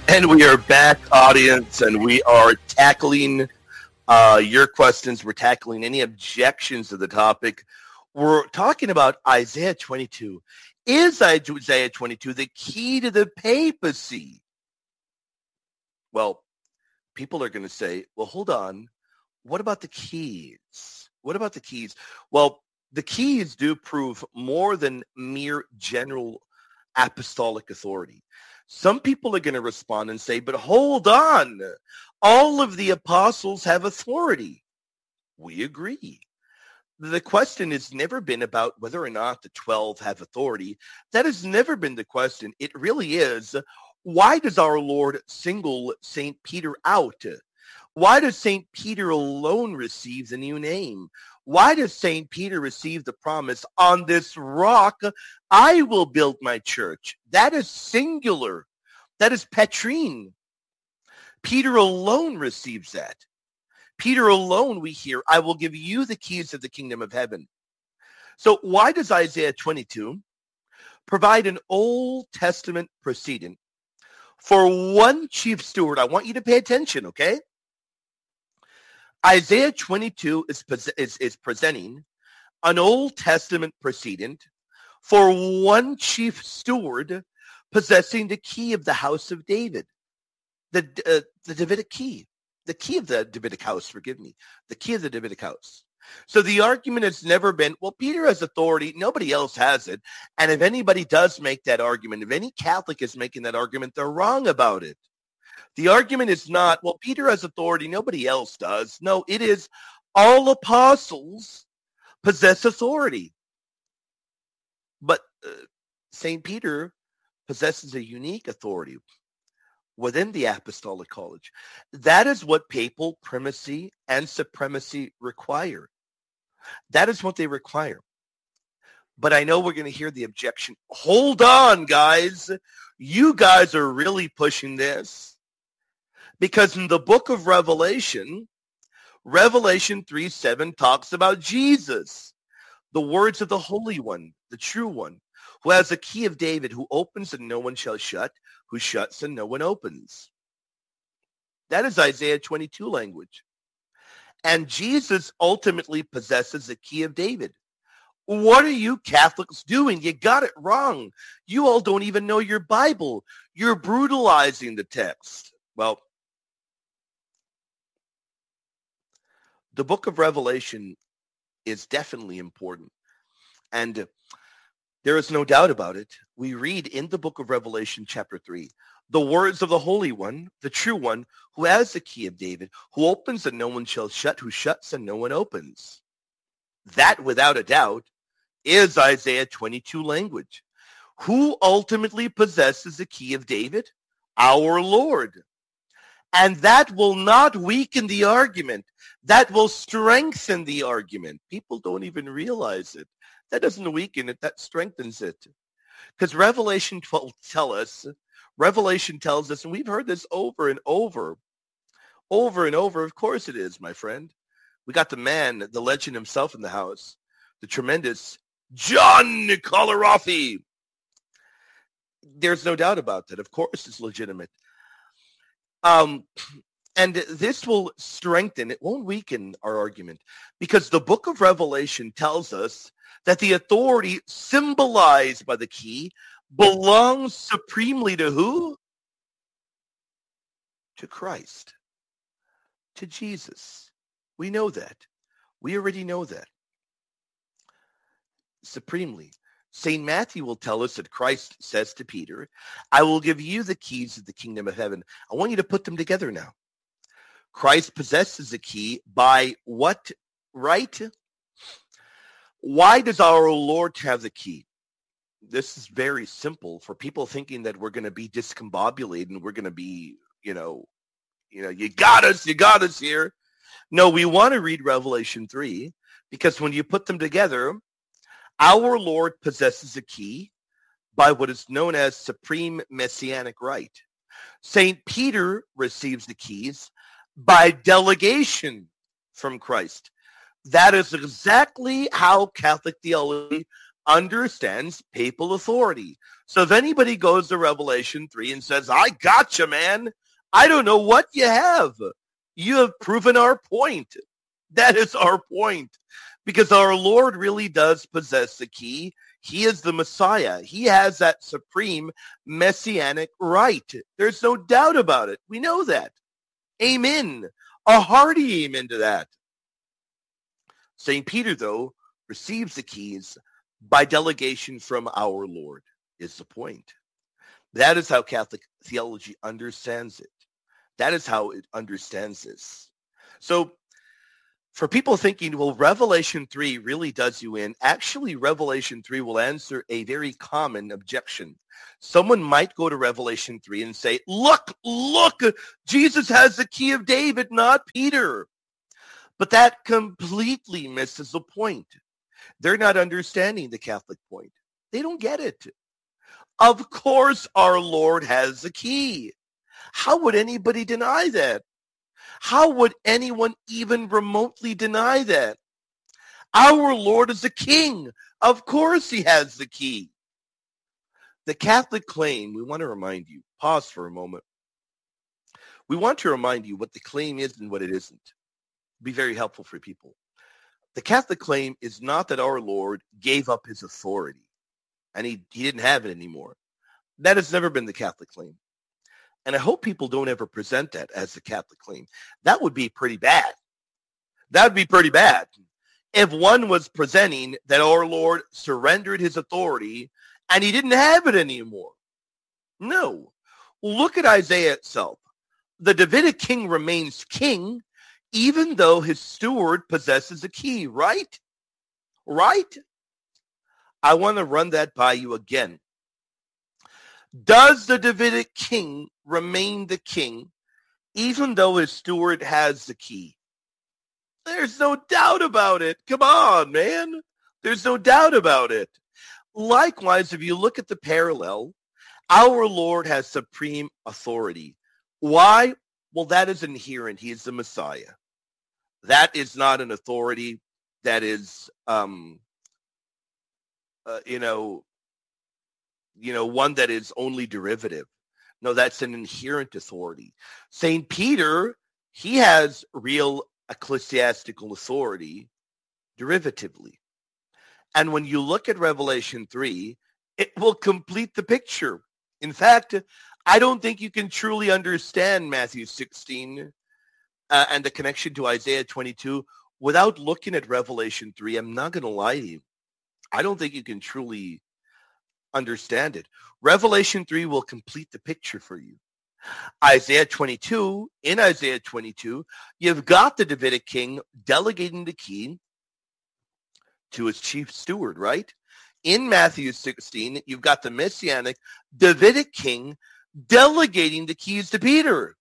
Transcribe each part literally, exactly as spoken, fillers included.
And we are back, audience, and we are tackling uh, your questions. We're tackling any objections to the topic. We're talking about Isaiah twenty-two. Is Isaiah twenty-two the key to the papacy? Well, people are going to say, well, hold on. What about the keys? What about the keys? Well, the keys do prove more than mere general apostolic authority. Some people are going to respond and say, but hold on. All of the apostles have authority. We agree. The question has never been about whether or not the twelve have authority. That has never been the question. It really is, why does our Lord single Saint Peter out? Why does Saint Peter alone receive the new name? Why does Saint Peter receive the promise, on this rock I will build my church? That is singular. That is Petrine. Peter alone receives that. Peter alone, we hear, I will give you the keys of the kingdom of heaven. So why does Isaiah twenty-two provide an Old Testament precedent for one chief steward? I want you to pay attention, okay? Isaiah twenty-two is, is, is presenting an Old Testament precedent for one chief steward possessing the key of the house of David, the, uh, the Davidic key, the key of the Davidic house, forgive me, the key of the Davidic house. So the argument has never been, well, Peter has authority, nobody else has it. And if anybody does make that argument, if any Catholic is making that argument, they're wrong about it. The argument is not, well, Peter has authority, nobody else does. No, it is all apostles possess authority. But uh, Saint Peter possesses a unique authority within the Apostolic College. That is what papal primacy and supremacy require. That is what they require. But I know we're going to hear the objection. Hold on, guys. You guys are really pushing this. Because in the book of Revelation, Revelation three seven talks about Jesus, the words of the Holy One, the true one, who has the key of David, who opens and no one shall shut, who shuts and no one opens. That is Isaiah twenty-two language. And Jesus ultimately possesses the key of David. What are you Catholics doing? You got it wrong. You all don't even know your Bible. You're brutalizing the text. Well, the book of Revelation is definitely important. And there is no doubt about it. We read in the book of Revelation chapter three, the words of the Holy One, the true one, who has the key of David, who opens and no one shall shut, who shuts and no one opens. That, without a doubt, is Isaiah twenty-two language. Who ultimately possesses the key of David? Our Lord. And that will not weaken the argument. That will strengthen the argument. People don't even realize it. That doesn't weaken it. That strengthens it. Because Revelation twelve tell us, Revelation tells us, and we've heard this over and over, over and over. Of course it is, my friend. We got the man, the legend himself in the house, the tremendous John Nicola Raffi. There's no doubt about that. Of course it's legitimate. Um, and this will strengthen, it won't weaken our argument, because the book of Revelation tells us that the authority symbolized by the key belongs supremely to who? To Christ, to Jesus. We know that. We already know that. Supremely. Saint Matthew will tell us that Christ says to Peter, I will give you the keys of the kingdom of heaven. I want you to put them together now. Christ possesses the key by what right? Why does our Lord have the key? This is very simple for people thinking that we're going to be discombobulated and we're going to be, you know, you know, you got us, you got us here. No, we want to read Revelation three because when you put them together, our Lord possesses a key by what is known as supreme messianic right. Saint Peter receives the keys by delegation from Christ. That is exactly how Catholic theology understands papal authority. So if anybody goes to Revelation three and says, I gotcha, man, I don't know what you have. You have proven our point. That is our point. Because our Lord really does possess the key. He is the Messiah. He has that supreme messianic right. There's no doubt about it. We know that. Amen. A hearty amen to that. Saint Peter, though, receives the keys by delegation from our Lord, is the point. That is how Catholic theology understands it. That is how it understands this. So for people thinking, well, Revelation three really does you in, actually Revelation three will answer a very common objection. Someone might go to Revelation three and say, look, look, Jesus has the key of David, not Peter. But that completely misses the point. They're not understanding the Catholic point. They don't get it. Of course our Lord has the key. How would anybody deny that? How would anyone even remotely deny that? Our Lord is a king. Of course he has the key. The Catholic claim, we want to remind you, pause for a moment. We want to remind you what the claim is and what it isn't. Be very helpful for people. The Catholic claim is not that our Lord gave up his authority and he, he didn't have it anymore. That has never been the Catholic claim. And I hope people don't ever present that as the Catholic claim. That would be pretty bad. That would be pretty bad. If one was presenting that our Lord surrendered his authority and he didn't have it anymore. No. Look at Isaiah itself. The Davidic king remains king even though his steward possesses a key, right? Right? I want to run that by you again. Does the Davidic king remain the king even though his steward has the key? There's no doubt about it. Come on, man. There's no doubt about it. Likewise, if you look at the parallel, our Lord has supreme authority. Why? Well, that is inherent. He is the Messiah. That is not an authority that is, um, uh, you know, you know, one that is only derivative. No, that's an inherent authority. Saint Peter, he has real ecclesiastical authority derivatively. And when you look at Revelation three, it will complete the picture. In fact, I don't think you can truly understand Matthew sixteen uh, and the connection to Isaiah twenty-two without looking at Revelation three. I'm not going to lie to you. I don't think you can truly understand it. Revelation three will complete the picture for you. Isaiah twenty-two, in Isaiah twenty-two, you've got the Davidic king delegating the key to his chief steward, right? In Matthew sixteen, you've got the Messianic Davidic king delegating the keys to Peter.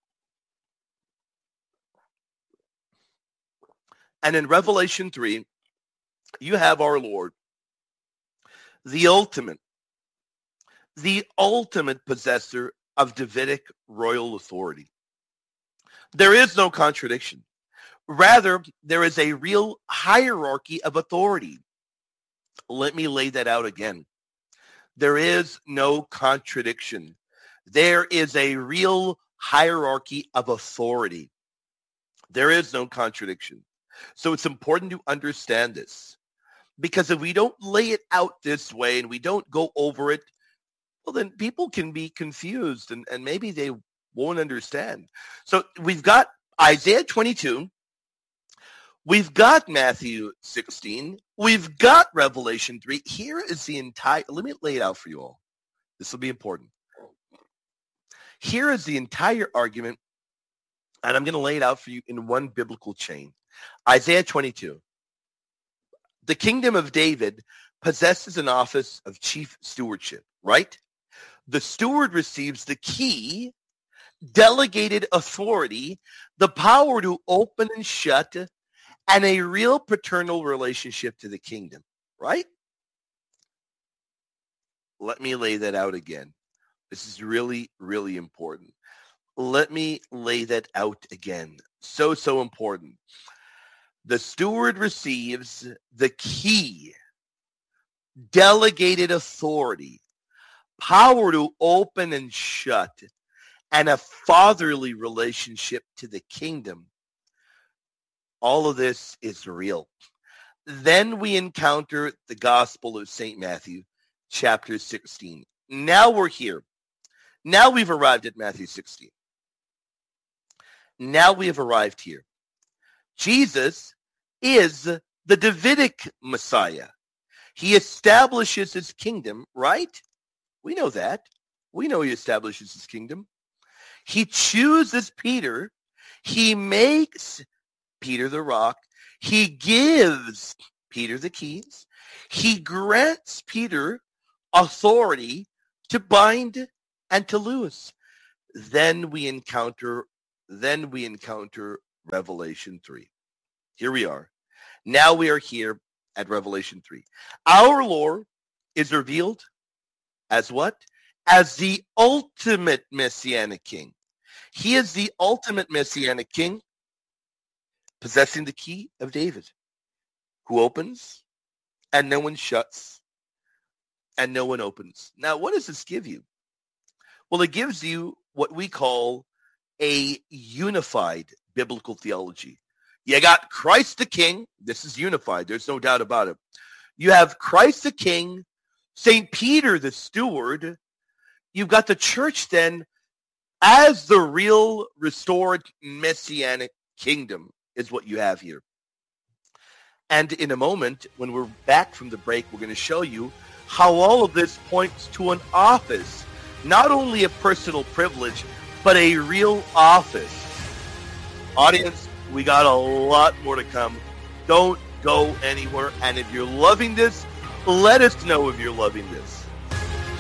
And in Revelation three, you have our Lord, the ultimate, the ultimate possessor of Davidic royal authority. There is no contradiction. Rather, there is a real hierarchy of authority. Let me lay that out again. There is no contradiction. There is a real hierarchy of authority. There is no contradiction. So it's important to understand this. Because if we don't lay it out this way and we don't go over it, well, then people can be confused and, and maybe they won't understand. So we've got Isaiah twenty-two. We've got Matthew sixteen. We've got Revelation three. Here is the entire, let me lay it out for you all. This will be important. Here is the entire argument, and I'm going to lay it out for you in one biblical chain. Isaiah twenty-two. The kingdom of David possesses an office of chief stewardship, right? The steward receives the key, delegated authority, the power to open and shut, and a real paternal relationship to the kingdom, right? Let me lay that out again. This is really, really important. Let me lay that out again. So, so important. The steward receives the key, delegated authority, power to open and shut, and a fatherly relationship to the kingdom. All of this is real. Then we encounter the Gospel of Saint Matthew, chapter sixteen. Now we're here. Now we've arrived at Matthew sixteen. Now we have arrived here. Jesus is the Davidic Messiah. He establishes his kingdom, right? We know that. We know he establishes his kingdom. He chooses Peter. He makes Peter the rock. He gives Peter the keys. He grants Peter authority to bind and to loose. Then we encounter, then we encounter Revelation three. Here we are. Now we are here at Revelation three. Our Lord is revealed as what? As the ultimate Messianic King. He is the ultimate Messianic King, possessing the key of David, who opens and no one shuts and no one opens. Now, what does this give you? Well, it gives you what we call a unified biblical theology. You got Christ the King. This is unified. There's no doubt about it. You have Christ the King, Saint Peter the steward. You've got the church then as the real restored Messianic kingdom is what you have here. And in a moment, when we're back from the break, we're going to show you how all of this points to an office, not only a personal privilege, but a real office. Audience, we got a lot more to come. Don't go anywhere. And if you're loving this, let us know if you're loving this.